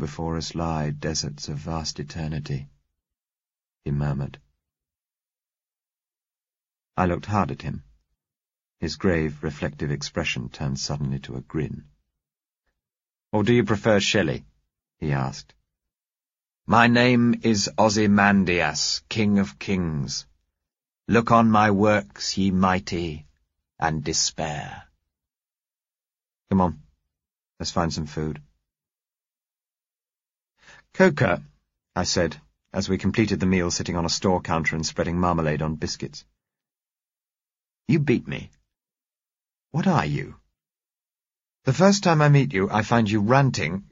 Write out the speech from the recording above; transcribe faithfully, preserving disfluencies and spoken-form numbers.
before us lie deserts of vast eternity," he murmured. I looked hard at him. His grave, reflective expression turned suddenly to a grin. "Or do you prefer Shelley?" he asked. "My name is Ozymandias, King of Kings. Look on my works, ye mighty, and despair." "Come on, let's find some food." "Coca," I said, as we completed the meal sitting on a store counter and spreading marmalade on biscuits. "You beat me. What are you? The first time I meet you, I find you ranting,